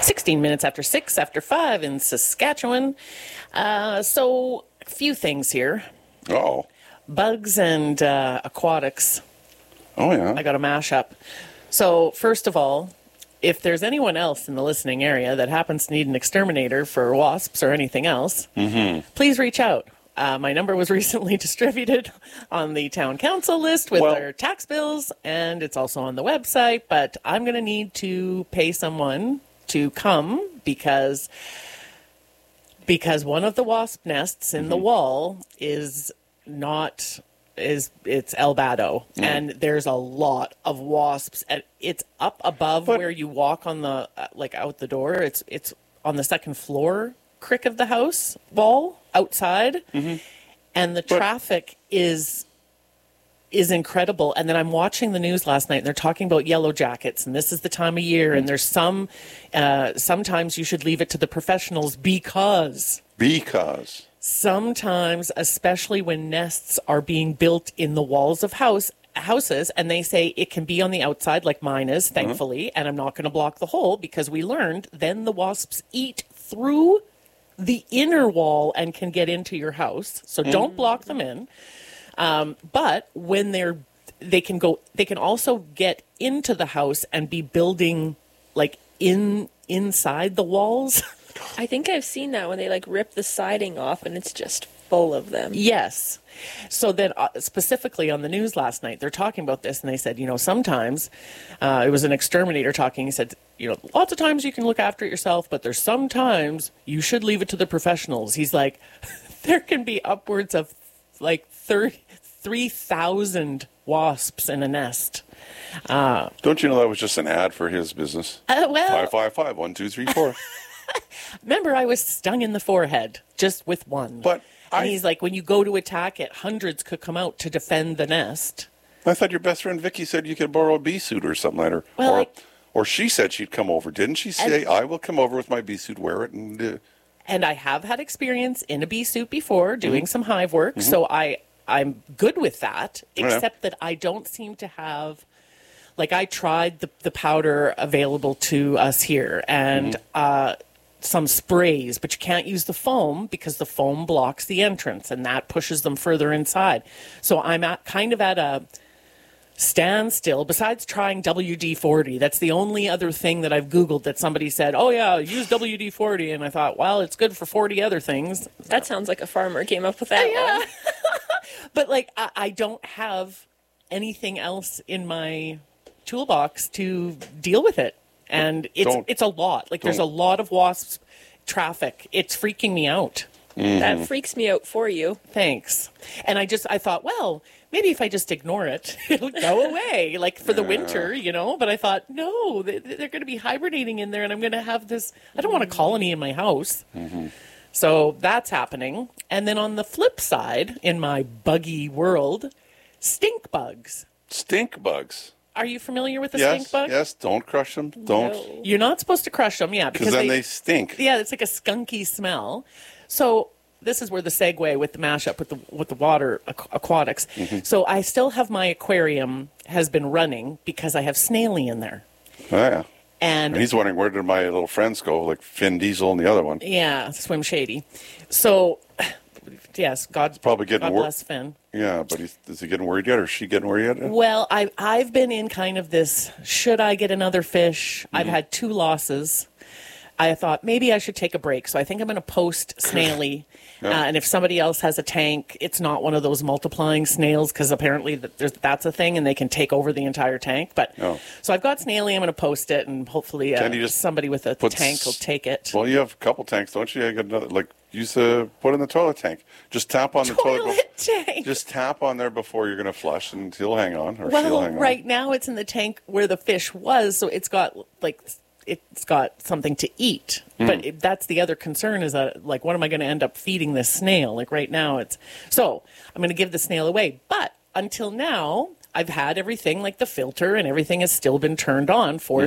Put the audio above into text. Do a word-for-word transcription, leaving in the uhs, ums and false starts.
sixteen minutes after six, after five in Saskatchewan. Uh, so, a few things here. Oh. Bugs and uh, aquatics. Oh, yeah. I got a mashup. So, first of all, if there's anyone else in the listening area that happens to need an exterminator for wasps or anything else, mm-hmm. please reach out. Uh, my number was recently distributed on the town council list with well, their tax bills, and it's also on the website, but I'm going to need to pay someone to come because because one of the wasp nests in mm-hmm. the wall is not is it's albado, mm-hmm. and there's a lot of wasps, and it's up above but, where you walk on the uh, like out the door. It's it's on the second floor crick of the house wall outside, mm-hmm. and the but, traffic is is incredible. And then I'm watching the news last night, and they're talking about yellow jackets, and this is the time of year, and there's some uh, sometimes you should leave it to the professionals because because sometimes, especially when nests are being built in the walls of house houses, and they say it can be on the outside like mine is, thankfully, mm-hmm. and I'm not going to block the hole because we learned then the wasps eat through the inner wall and can get into your house. So mm-hmm. don't block them in. Um, but when they're, they can go, they can also get into the house and be building like in, inside the walls. I think I've seen that when they like rip the siding off and it's just full of them. Yes. So then uh, specifically on the news last night, they're talking about this, and they said, you know, sometimes uh, it was an exterminator talking. He said, you know, lots of times you can look after it yourself, but there's sometimes you should leave it to the professionals. He's like, there can be upwards of like three thousand wasps in a nest. Uh, Don't you know that was just an ad for his business? Uh, well, five five five one two three four. Remember, I was stung in the forehead just with one. But and I, he's like, when you go to attack it, hundreds could come out to defend the nest. I thought your best friend Vicky said you could borrow a bee suit or something like that. Well, or, I, or she said she'd come over. Didn't she say, I will come over with my bee suit, wear it, and... Uh, and I have had experience in a bee suit before, doing mm-hmm. some hive work, mm-hmm. so I, I'm good with that, except yeah. that I don't seem to have... Like, I tried the, the powder available to us here, and... Mm-hmm. uh some sprays, but you can't use the foam because the foam blocks the entrance and that pushes them further inside. So I'm at kind of at a standstill besides trying W D forty. That's the only other thing that I've Googled that somebody said, oh yeah, use W D forty. And I thought, well, it's good for forty other things. That sounds like a farmer came up with that yeah. one. But like, I, I don't have anything else in my toolbox to deal with it. And it's don't, it's a lot. Like, there's a lot of wasps traffic. It's freaking me out. Mm-hmm. That freaks me out for you. Thanks. And I just, I thought, well, maybe if I just ignore it, it'll go away, like for the yeah. winter, you know? But I thought, no, they, they're going to be hibernating in there, and I'm going to have this, I don't want a colony in my house. Mm-hmm. So that's happening. And then on the flip side, in my buggy world, stink bugs. Stink bugs. Are you familiar with the yes, stink bug? Yes, don't crush them. Don't. No. You're not supposed to crush them, yeah. Because then they, they stink. Yeah, it's like a skunky smell. So this is where the segue with the mashup with the with the water aqu- aquatics. Mm-hmm. So I still have my aquarium has been running because I have snaily in there. Oh, yeah. And, and he's wondering, where did my little friends go, like Finn Diesel and the other one? Yeah, Swim Shady. So, yes, God, probably getting God wor- bless Finn. Yeah, but he's, is he getting worried yet, or is she getting worried yet? Well, I, I've been in kind of this, should I get another fish? Mm-hmm. I've had two losses. I thought maybe I should take a break. So I think I'm going to post snaily. yeah. uh, and if somebody else has a tank, it's not one of those multiplying snails, because apparently there's, that's a thing and they can take over the entire tank. But no. So I've got snaily. I'm going to post it, and hopefully uh, somebody with a tank will take it. Well, you have a couple tanks, don't you? I got another, like, use the, put in the toilet tank. Just tap on the toilet, toilet tank. Just tap on there before you're going to flush, and he'll hang on, or well, she'll hang on. Right now it's in the tank where the fish was, so it's got like it's got something to eat. Mm. But it, that's the other concern, is that, like, what am I going to end up feeding this snail? Like, right now it's so I'm going to give the snail away. But until now, I've had everything, like the filter and everything has still been turned on for